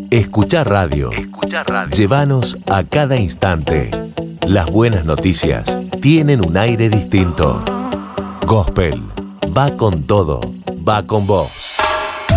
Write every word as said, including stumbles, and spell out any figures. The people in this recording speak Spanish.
Escuchar radio. Escuchar radio. Llévanos a cada instante. Las buenas noticias tienen un aire distinto. Gospel va con todo, va con vos.